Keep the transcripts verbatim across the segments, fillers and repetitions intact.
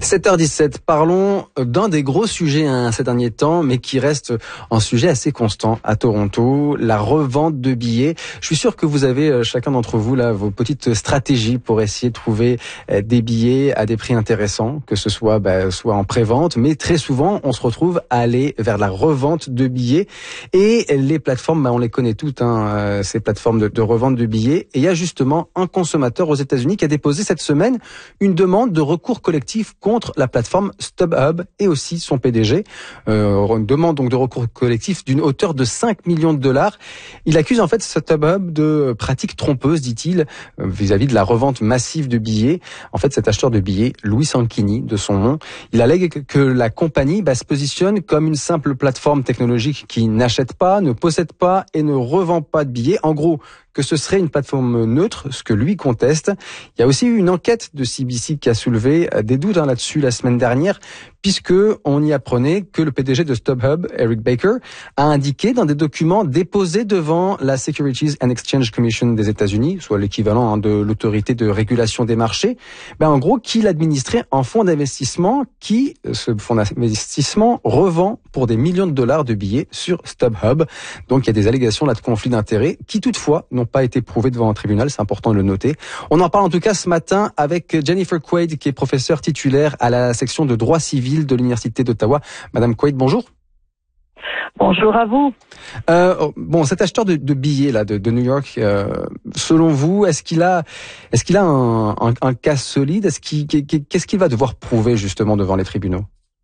sept heures dix-sept, parlons d'un des gros sujets hein, ces derniers temps, mais qui reste un sujet assez constant à Toronto, la revente de billets. Je suis sûr que vous avez, chacun d'entre vous, là, vos petites stratégies pour essayer de trouver des billets à des prix intéressants, que ce soit, bah, soit en pré-vente, mais très souvent, on se retrouve à aller vers la revente de billets. Et les plateformes, bah, on les connaît toutes, hein, ces plateformes de, de revente de billets. Et il y a justement un consommateur aux États-Unis qui a déposé cette semaine une demande de recours collectif contre la plateforme StubHub et aussi son P D G. Euh, une demande donc de recours collectif d'une hauteur de cinq millions de dollars. Il accuse en fait StubHub de pratiques trompeuses, dit-il, vis-à-vis de la revente massive de billets. En fait, cet acheteur de billets, Louis Sanchini, de son nom, il allègue que la compagnie bah, se positionne comme une simple plateforme technologique qui n'achète pas, ne possède pas et ne revend pas de billets. En gros, que ce serait une plateforme neutre, ce que lui conteste. Il y a aussi eu une enquête de C B C qui a soulevé des doutes hein, là-dessus la semaine dernière, puisque on y apprenait que le P D G de StubHub, Eric Baker, a indiqué dans des documents déposés devant la Securities and Exchange Commission des États-Unis, soit l'équivalent hein, de l'autorité de régulation des marchés, ben en gros qu'il administrait un fonds d'investissement qui, ce fonds d'investissement, revend pour des millions de dollars de billets sur StubHub. Donc il y a des allégations là de conflit d'intérêts qui toutefois n'ont pas été prouvées devant un tribunal, c'est important de le noter. On en parle en tout cas ce matin avec Jennifer Quaid, qui est professeure titulaire à la section de droit civil de l'Université d'Ottawa. Madame Quaid, bonjour. Bonjour à vous. Euh, bon, cet acheteur de, de billets là de, de New York, euh, selon vous, est-ce qu'il a, est-ce qu'il a un, un, un cas solide? Est-ce qu'il, qu'est-ce qu'il va devoir prouver justement devant les tribunaux?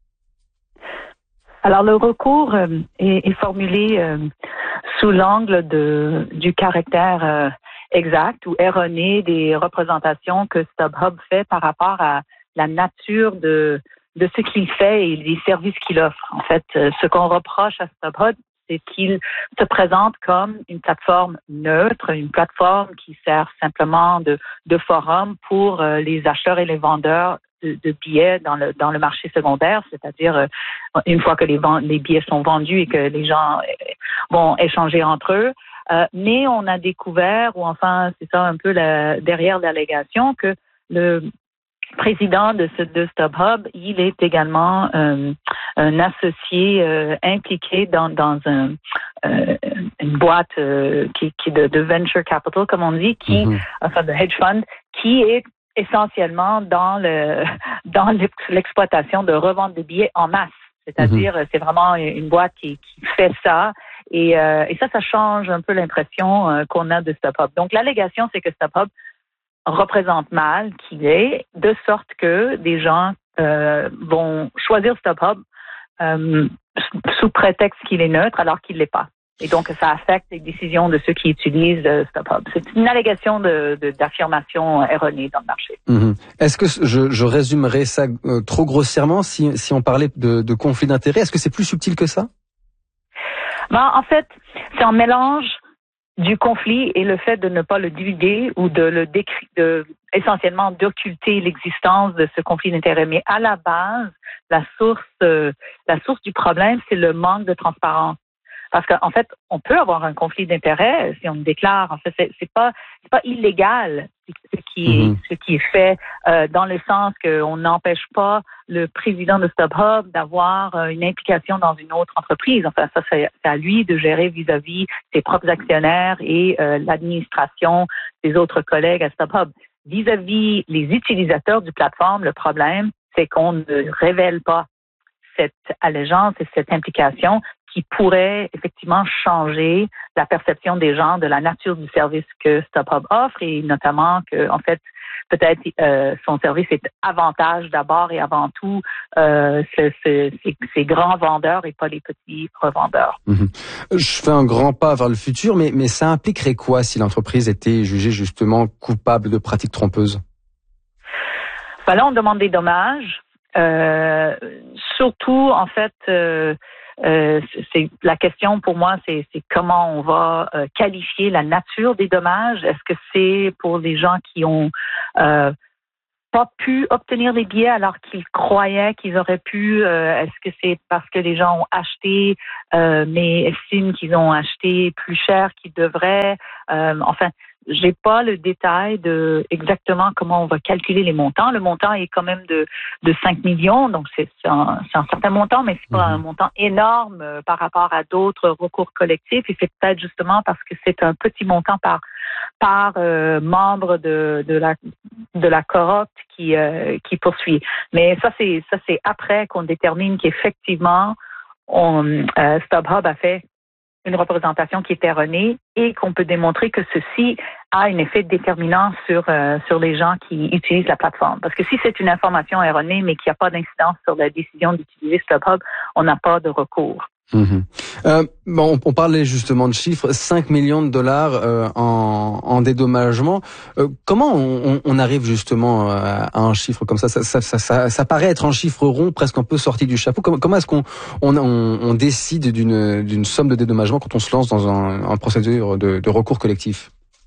Alors le recours euh, est, est formulé euh, sous l'angle de du caractère euh, exact ou erroné des représentations que StubHub fait par rapport à la nature de de ce qu'il fait et les services qu'il offre. En fait, euh, ce qu'on reproche à StubHub, c'est qu'il se présente comme une plateforme neutre, une plateforme qui sert simplement de, de forum pour euh, les acheteurs et les vendeurs de, de billets dans le dans le marché secondaire, c'est-à-dire euh, une fois que les, les billets sont vendus et que les gens vont échanger entre eux. Euh, mais on a découvert, ou enfin c'est ça un peu la, derrière l'allégation, que le président de ce de StubHub, il est également euh, un associé euh, impliqué dans dans un euh, une boîte euh, qui qui de, de venture capital comme on dit, qui mm-hmm. enfin de hedge fund, qui est essentiellement dans le dans l'exploitation de revente de billets en masse. C'est-à-dire, mm-hmm. c'est vraiment une boîte qui, qui fait ça. Et, euh, et ça, ça change un peu l'impression euh, qu'on a de StubHub. Donc, l'allégation, c'est que StubHub représente mal qu'il est, de sorte que des gens euh, vont choisir StubHub euh, sous prétexte qu'il est neutre alors qu'il ne l'est pas. Et donc, ça affecte les décisions de ceux qui utilisent euh, StubHub. C'est une allégation de, de, d'affirmation erronée dans le marché. Mmh. Est-ce que je, je résumerais ça euh, trop grossièrement si, si on parlait de, de conflit d'intérêts? Est-ce que c'est plus subtil que ça? Ben, en fait, c'est un mélange du conflit et le fait de ne pas le divulguer ou de le décrire, de, essentiellement d'occulter l'existence de ce conflit d'intérêts. Mais à la base, la source, euh, la source du problème, c'est le manque de transparence. Parce qu'en fait, on peut avoir un conflit d'intérêts si on le déclare. En fait, c'est, c'est pas, c'est pas illégal ce qui est, mm-hmm. ce qui est fait euh, dans le sens qu'on n'empêche pas le président de StubHub d'avoir euh, une implication dans une autre entreprise. Enfin, ça, c'est, c'est à lui de gérer vis-à-vis ses propres actionnaires et euh, l'administration des autres collègues à StubHub. Vis-à-vis les utilisateurs du plateforme, le problème, c'est qu'on ne révèle pas cette allégeance et cette implication qui pourrait effectivement changer la perception des gens de la nature du service que StubHub offre et notamment que, en fait, peut-être euh, son service est avantage d'abord et avant tout euh, ce, ce, ces, ces grands vendeurs et pas les petits revendeurs. Mmh. Je fais un grand pas vers le futur, mais, mais ça impliquerait quoi si l'entreprise était jugée justement coupable de pratiques trompeuses? Ben là, on demande des dommages. Euh, surtout, en fait, euh, euh, c'est la question pour moi, c'est, c'est comment on va euh, qualifier la nature des dommages. Est-ce que c'est pour les gens qui ont euh, pas pu obtenir les billets alors qu'ils croyaient qu'ils auraient pu? Euh, est-ce que c'est parce que les gens ont acheté euh, mais estiment qu'ils ont acheté plus cher qu'ils devraient? Euh, enfin, j'ai pas le détail de exactement comment on va calculer les montants. Le montant est quand même de de cinq millions, donc c'est, c'est, un, c'est un certain montant, mais c'est pas mmh. un montant énorme euh, par rapport à d'autres recours collectifs. Et c'est peut-être justement parce que c'est un petit montant par par euh, membre de de la de la cohorte qui euh, qui poursuit. Mais ça c'est ça c'est après qu'on détermine qu'effectivement on euh, StubHub a fait une représentation qui est erronée et qu'on peut démontrer que ceci a un effet déterminant sur euh, sur les gens qui utilisent la plateforme. Parce que si c'est une information erronée mais qu'il n'y a pas d'incidence sur la décision d'utiliser StubHub, on n'a pas de recours. Mmh. Euh, bon, on parlait justement de chiffres, cinq millions de dollars euh, en, en dédommagement. Euh, comment on, on arrive justement à, à un chiffre comme ça ça, ça, ça, ça ça paraît être un chiffre rond, presque un peu sorti du chapeau. Comment, comment est-ce qu'on on, on, on décide d'une, d'une somme de dédommagement quand on se lance dans un, un procédure de, de recours collectif?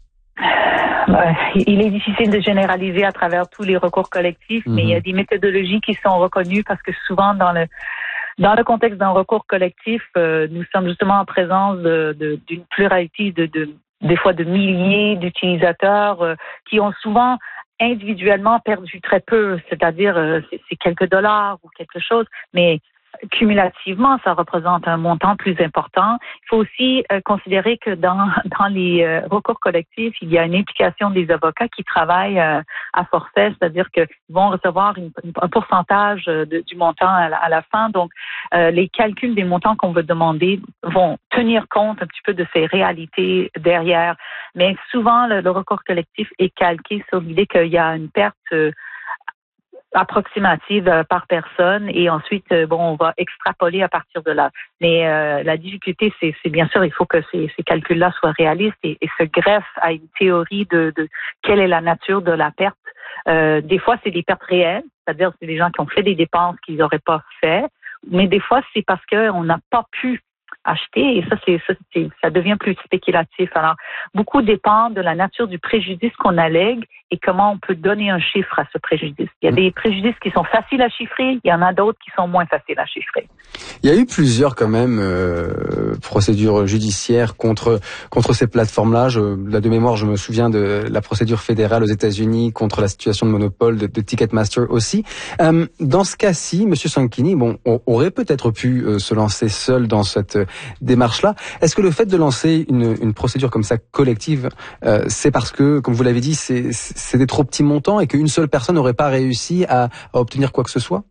Il est difficile de généraliser à travers tous les recours collectifs, mmh. mais il y a des méthodologies qui sont reconnues parce que souvent dans le Dans le contexte d'un recours collectif, euh, nous sommes justement en présence de, de, d'une pluralité de, de, des fois de milliers d'utilisateurs euh, qui ont souvent individuellement perdu très peu, c'est-à-dire euh, c'est, c'est quelques dollars ou quelque chose, mais cumulativement, ça représente un montant plus important. Il faut aussi euh, considérer que dans dans les euh, recours collectifs, il y a une implication des avocats qui travaillent euh, à forfait, c'est-à-dire qu'ils vont recevoir une, un pourcentage de, du montant à la, à la fin. Donc, euh, les calculs des montants qu'on veut demander vont tenir compte un petit peu de ces réalités derrière. Mais souvent, le, le recours collectif est calqué sur l'idée qu'il y a une perte euh, approximative par personne et ensuite bon on va extrapoler à partir de là. Mais euh, la difficulté c'est, c'est bien sûr il faut que ces, ces calculs-là soient réalistes et, et se greffent à une théorie de, de quelle est la nature de la perte. Euh, des fois c'est des pertes réelles, c'est-à-dire c'est des gens qui ont fait des dépenses qu'ils n'auraient pas fait, mais des fois c'est parce que on n'a pas pu acheter et ça c'est ça c'est ça devient plus spéculatif. Alors beaucoup dépend de la nature du préjudice qu'on allègue et comment on peut donner un chiffre à ce préjudice. Il y a des préjudices qui sont faciles à chiffrer, il y en a d'autres qui sont moins faciles à chiffrer. Il y a eu plusieurs quand même euh, procédures judiciaires contre contre ces plateformes-là. Je, là de mémoire, je me souviens de la procédure fédérale aux États-Unis contre la situation de monopole de, de Ticketmaster aussi. Euh, dans ce cas-ci, Monsieur Sanchini, bon, on aurait peut-être pu euh, se lancer seul dans cette démarche-là. Est-ce que le fait de lancer une, une procédure comme ça collective, euh, c'est parce que, comme vous l'avez dit, c'est, c'est des trop petits montants et qu'une seule personne n'aurait pas réussi à, à obtenir quoi que ce soit?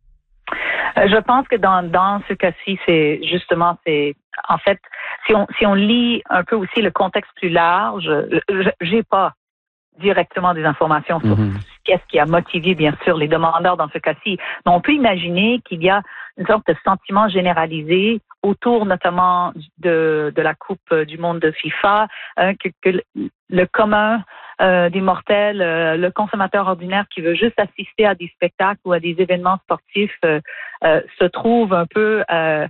Je pense que dans dans ce cas-ci, c'est justement c'est en fait si on si on lit un peu aussi le contexte plus large, je, j'ai pas directement des informations sur mm-hmm. qu'est-ce qui a motivé bien sûr les demandeurs dans ce cas-ci, mais on peut imaginer qu'il y a une sorte de sentiment généralisé autour notamment de de la Coupe du monde de FIFA, hein, que, que le commun Euh, des mortels, euh, le consommateur ordinaire qui veut juste assister à des spectacles ou à des événements sportifs euh, euh, se trouve un peu euh,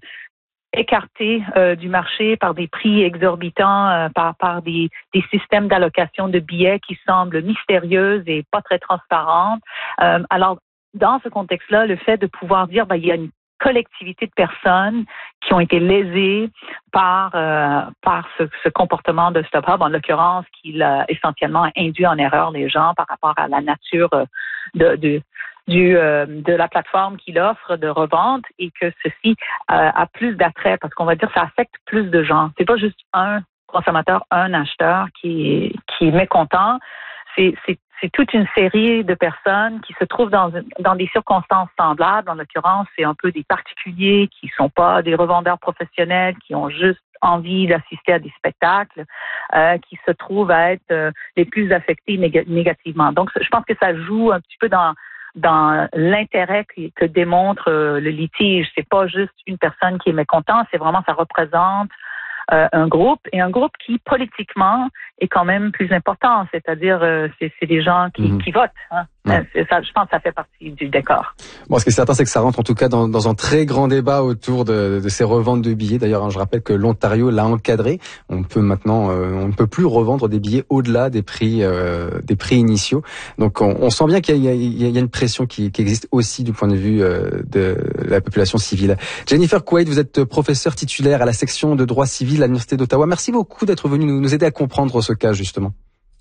écarté euh, du marché par des prix exorbitants, euh, par, par des, des systèmes d'allocation de billets qui semblent mystérieux et pas très transparents. Euh, alors, dans ce contexte-là, le fait de pouvoir dire, ben, il y a une collectivité de personnes qui ont été lésées par euh, par ce, ce comportement de StubHub, en l'occurrence, qui a essentiellement induit en erreur les gens par rapport à la nature de, de du euh, de la plateforme qu'il offre de revente et que ceci euh, a plus d'attrait parce qu'on va dire que ça affecte plus de gens. C'est pas juste un consommateur, un acheteur qui qui est mécontent. C'est c'est C'est toute une série de personnes qui se trouvent dans, dans des circonstances semblables. En l'occurrence, c'est un peu des particuliers qui sont pas des revendeurs professionnels, qui ont juste envie d'assister à des spectacles, euh, qui se trouvent à être euh, les plus affectés nég- négativement. Donc, je pense que ça joue un petit peu dans dans l'intérêt que, que démontre euh, le litige. C'est pas juste une personne qui est mécontente, c'est vraiment ça représente Euh, un groupe, et un groupe qui, politiquement, est quand même plus important. C'est-à-dire, euh, c'est, c'est des gens qui, mmh. qui votent. Hein. Ouais. C'est ça, je pense que ça fait partie du décor. Bon, ce qui est certain, c'est que ça rentre en tout cas dans, dans un très grand débat autour de, de ces reventes de billets. D'ailleurs, hein, je rappelle que l'Ontario l'a encadré. On peut maintenant, euh, on ne peut plus revendre des billets au-delà des prix, euh, des prix initiaux. Donc, on, on sent bien qu'il y a, il y a, il y a une pression qui, qui existe aussi du point de vue euh, de la population civile. Jennifer Quaid, vous êtes professeure titulaire à la section de droit civil à l'Université d'Ottawa. Merci beaucoup d'être venu nous, nous aider à comprendre ce cas, justement.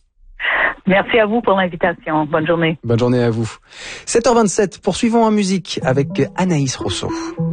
Merci à vous pour l'invitation. Bonne journée. Bonne journée à vous. sept heures vingt-sept, poursuivons en musique avec Anaïs Rousseau.